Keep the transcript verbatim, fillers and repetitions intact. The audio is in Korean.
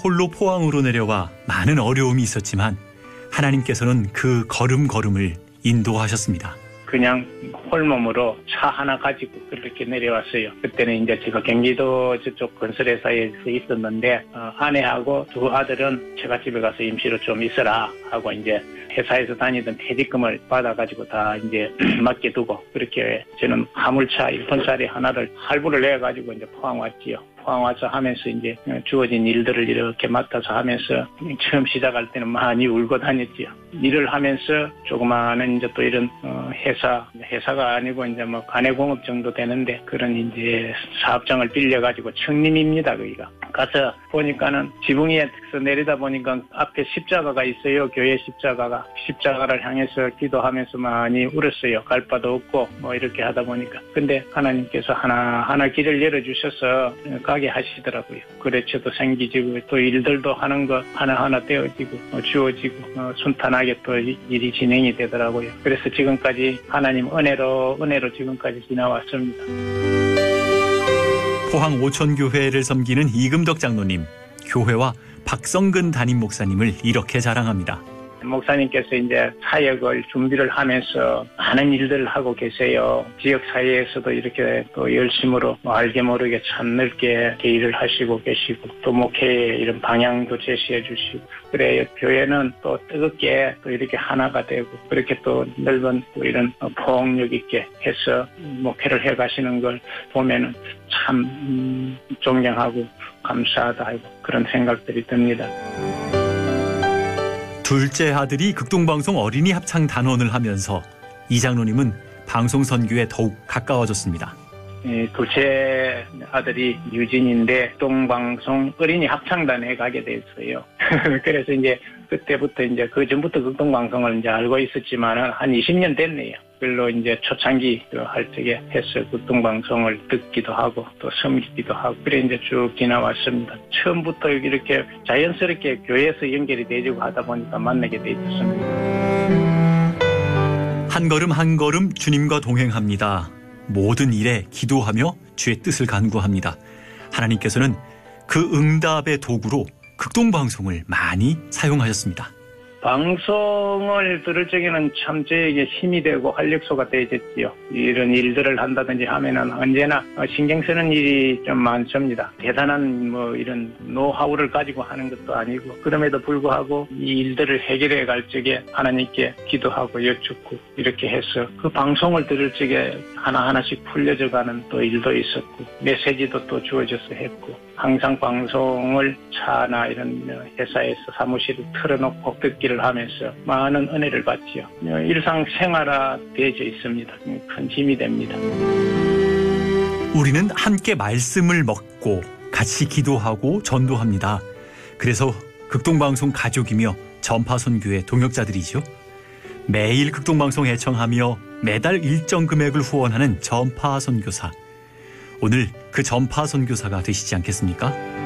홀로 포항으로 내려와 많은 어려움이 있었지만 하나님께서는 그 걸음걸음을 인도하셨습니다. 그냥 홀몸으로 차 하나 가지고 그렇게 내려왔어요. 그때는 이제 제가 경기도 저쪽 건설회사에서 있었는데 어, 아내하고 두 아들은 제가 집에 가서 임시로 좀 있어라 하고 이제 회사에서 다니던 퇴직금을 받아가지고 다 이제 맡겨두고 그렇게 저는 화물차 일 톤짜리 하나를 할부를 내가지고 이제 포항 왔지요. 포항 와서 하면서 이제 주어진 일들을 이렇게 맡아서 하면서 처음 시작할 때는 많이 울고 다녔지요. 일을 하면서 조그마한 이제 또 이런 어 회사, 회사가 아니고 이제 뭐 관해공업 정도 되는데 그런 이제 사업장을 빌려가지고 청림입니다, 거기가. 가서 보니까는 지붕 위에서 내리다 보니까 앞에 십자가가 있어요. 교회 십자가가. 십자가를 향해서 기도하면서 많이 울었어요. 갈 바도 없고 뭐 이렇게 하다 보니까. 근데 하나님께서 하나하나 길을 열어주셔서 가게 하시더라고요. 거래처도 생기지고 또 일들도 하는 거 하나하나 떼어지고 어, 주어지고 어, 순탄하게 또 일이 진행이 되더라고요. 그래서 지금까지 하나님 은혜로 은혜로 지금까지 지나왔습니다. 포항 오천교회를 섬기는 이금덕 장로님, 교회와 박성근 담임 목사님을 이렇게 자랑합니다. 목사님께서 이제 사역을 준비를 하면서 많은 일들을 하고 계세요. 지역 사회에서도 이렇게 또 열심으로 뭐 알게 모르게 참 넓게 일을 하시고 계시고 또 목회의 이런 방향도 제시해 주시고 그래요. 교회는 또 뜨겁게 또 이렇게 하나가 되고 그렇게 또 넓은 또 이런 포용력 있게 해서 목회를 해 가시는 걸 보면은 참 음, 존경하고 감사하다 하고 그런 생각들이 듭니다. 둘째 아들이 극동방송 어린이 합창 단원을 하면서 이 장로님은 방송 선교에 더욱 가까워졌습니다. 예, 둘째 아들이 유진인데 극동방송 어린이 합창단에 가게 됐어요. 그래서 이제 그때부터 이제 그 전부터 극동방송을 이제 알고 있었지만은 한 이십 년 됐네요. 별로 이제 초창기 할 적에 해서 극동방송을 듣기도 하고 또 섬기기도 하고 그래 이제 쭉 지나왔습니다. 처음부터 이렇게 자연스럽게 교회에서 연결이 되지고 하다 보니까 만나게 돼 있었습니다. 한 걸음 한 걸음 주님과 동행합니다. 모든 일에 기도하며 주의 뜻을 간구합니다. 하나님께서는 그 응답의 도구로 극동방송을 많이 사용하셨습니다. 방송을 들을 적에는 참 저에게 힘이 되고 활력소가 되어졌지요. 이런 일들을 한다든지 하면은 언제나 신경 쓰는 일이 좀 많습니다. 대단한 뭐 이런 노하우를 가지고 하는 것도 아니고 그럼에도 불구하고 이 일들을 해결해 갈 적에 하나님께 기도하고 여쭙고 이렇게 해서 그 방송을 들을 적에 하나하나씩 풀려져 가는 또 일도 있었고 메시지도 또 주어져서 했고 항상 방송을 차나 이런 회사에서 사무실을 틀어놓고 듣기를 하면서 많은 은혜를 받지요. 일상생활화 되어져 있습니다. 큰 힘이 됩니다. 우리는 함께 말씀을 먹고 같이 기도하고 전도합니다. 그래서 극동방송 가족이며 전파선교의 동역자들이죠. 매일 극동방송 애청하며 매달 일정 금액을 후원하는 전파선교사. 오늘 그 전파선교사가 되시지 않겠습니까?